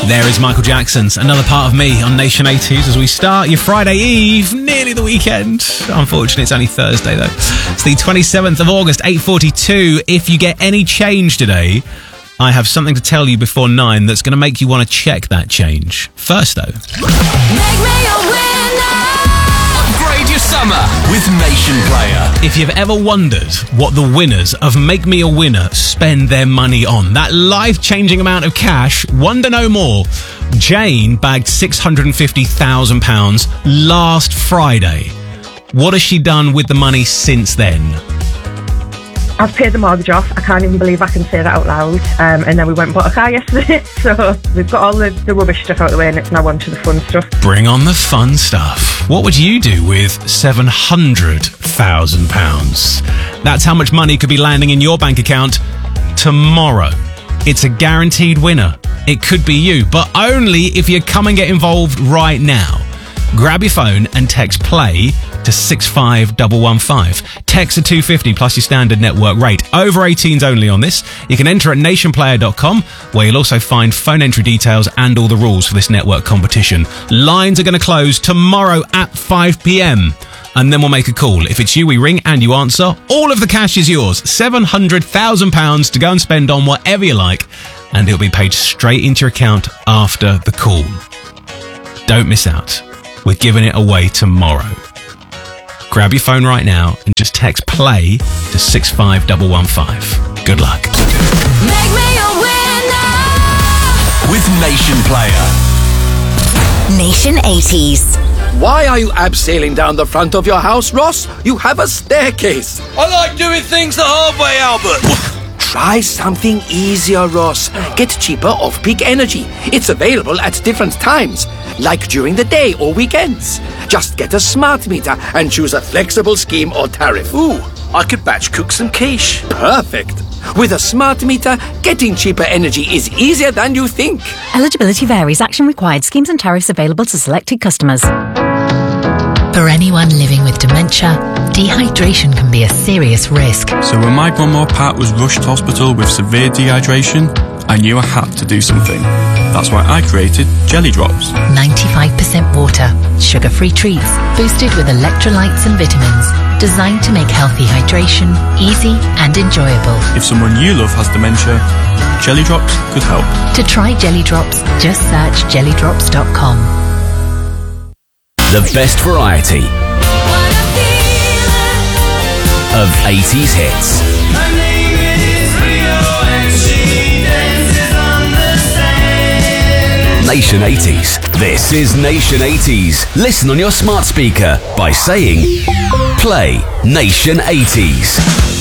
There is Michael Jackson's Another Part of Me on Nation 80s as we start your Friday Eve, nearly the weekend. Unfortunately, it's only Thursday though. It's the 27th of August, 8:42. If you get any change today, I have something to tell you before 9 that's going to make you want to check that change. First though, Make me a winner. Upgrade your summer with Nation Player. if you've ever wondered what the winners of Make Me a Winner spend their money on, that life-changing amount of cash, wonder no more. Jane bagged £650,000 last Friday. What has she done with the money since then? I've paid the mortgage off. I can't even believe I can say that out loud. And then we went and bought a car yesterday. So we've got all the rubbish stuff out of the way and it's now on to the fun stuff. Bring on the fun stuff. What would you do with £700,000? That's how much money could be landing in your bank account tomorrow. It's a guaranteed winner. It could be you, but only if you come and get involved right now. Grab your phone and text PLAY to 65115. Text at £250 plus your standard network rate. Over 18s only on this. You can enter at nationplayer.com, where you'll also find phone entry details and all the rules for this network competition. Lines are going to close tomorrow at 5 p.m. and then we'll make a call. If it's you, we ring and you answer. All of the cash is yours. £700,000 to go and spend on whatever you like, and it'll be paid straight into your account after the call. Don't miss out. We're giving it away tomorrow. Grab your phone right now and just text PLAY to 65115. Good luck. Make me a winner. With Nation Player. Nation 80s. Why are you abseiling down the front of your house, Ross? You have a staircase. I like doing things the hard way, Albert. Try something easier, Ross. Get cheaper off-peak energy. It's available at different times, like during the day or weekends. Just get a smart meter and choose a flexible scheme or tariff. Ooh, I could batch cook some quiche. Perfect. With a smart meter, getting cheaper energy is easier than you think. Eligibility varies. Action required. Schemes and tariffs available to selected customers. For anyone living with dementia, dehydration can be a serious risk. So when my grandma Pat was rushed to hospital with severe dehydration, I knew I had to do something. That's why I created Jelly Drops. 95% water, sugar-free treats, boosted with electrolytes and vitamins, designed to make healthy hydration easy and enjoyable. If someone you love has dementia, Jelly Drops could help. To try Jelly Drops, just search jellydrops.com. The best variety of 80s hits. Nation 80s. This is Nation 80s. Listen on your smart speaker by saying, Play Nation 80s.